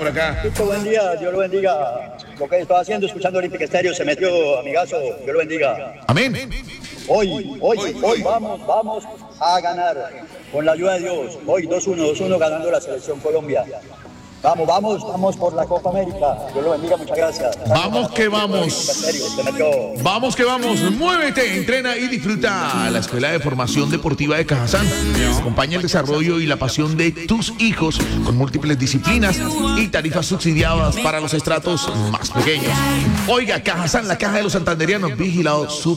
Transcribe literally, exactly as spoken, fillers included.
por acá. Chico, buen día, Dios lo bendiga. Lo que estaba haciendo, escuchando Olímpica Estéreo, se metió, amigazo, Dios lo bendiga. Amén. Hoy, hoy, hoy vamos, vamos a ganar con la ayuda de Dios. Hoy dos uno, dos uno ganando la selección Colombia. Vamos, vamos, vamos por la Copa América. Dios lo bendiga, muchas gracias. Vamos que vamos. Vamos que vamos. Muévete, entrena y disfruta. La Escuela de Formación Deportiva de Cajazán acompaña el desarrollo y la pasión de tus hijos con múltiples disciplinas y tarifas subsidiadas para los estratos más pequeños. Oiga, Cajazán, la caja de los santanderianos, vigilado super